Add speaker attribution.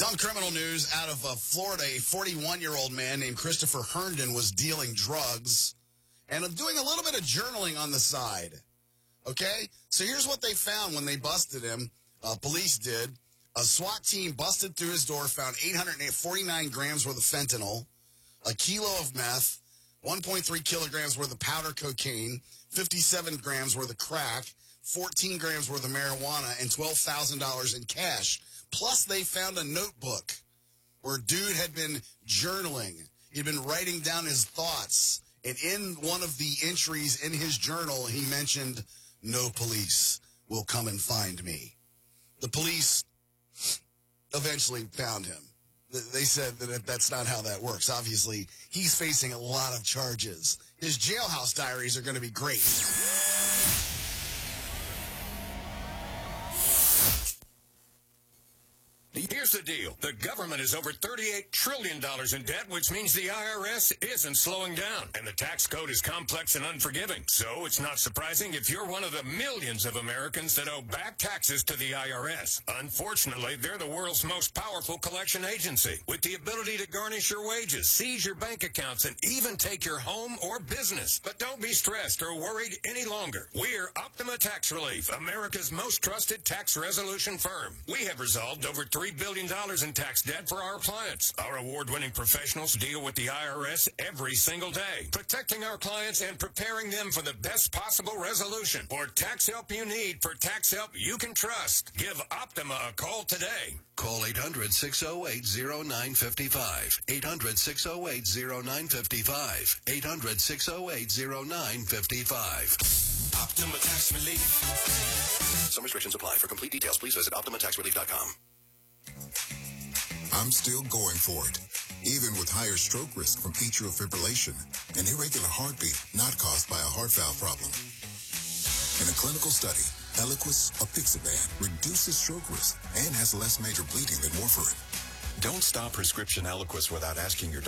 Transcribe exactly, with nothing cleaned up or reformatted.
Speaker 1: Some criminal news out of uh, Florida. A forty-one-year-old man named Christopher Herndon was dealing drugs and doing a little bit of journaling on the side. Okay? So here's what they found when they busted him. Uh, police did. A SWAT team busted through his door, found eight hundred forty-nine grams worth of fentanyl, a kilo of meth, one point three kilograms worth of powder cocaine, fifty-seven grams worth of crack, fourteen grams worth of marijuana, and twelve thousand dollars in cash. Plus, they found a notebook where dude had been journaling. He'd been writing down his thoughts. And in one of the entries in his journal, he mentioned, "No police will come and find me." The police eventually found him. They said that that's not how that works. Obviously, he's facing a lot of charges. His jailhouse diaries are going to be great.
Speaker 2: Here's the deal. The government is over thirty-eight trillion dollars in debt, which means the I R S isn't slowing down. And the tax code is complex and unforgiving. So it's not surprising if you're one of the millions of Americans that owe back taxes to the I R S. Unfortunately, they're the world's most powerful collection agency, with the ability to garnish your wages, seize your bank accounts, and even take your home or business. But don't be stressed or worried any longer. We're Optima Tax Relief, America's most trusted tax resolution firm. We have resolved over three billion dollars in tax debt for our clients. Our award-winning professionals deal with the I R S every single day, protecting our clients and preparing them for the best possible resolution. For tax help you need, for tax help you can trust, give Optima a call today.
Speaker 3: Call eight hundred, six oh eight, oh nine five five. eight hundred, six oh eight, oh nine five five. eight hundred, six oh eight, oh nine five five.
Speaker 2: Optima Tax Relief.
Speaker 3: Some restrictions apply. For complete details, please visit optima tax relief dot com.
Speaker 4: I'm still going for it, even with higher stroke risk from atrial fibrillation, an irregular heartbeat not caused by a heart valve problem. In a clinical study, Eliquis apixaban reduces stroke risk and has less major bleeding than warfarin.
Speaker 5: Don't stop prescription Eliquis without asking your doctor.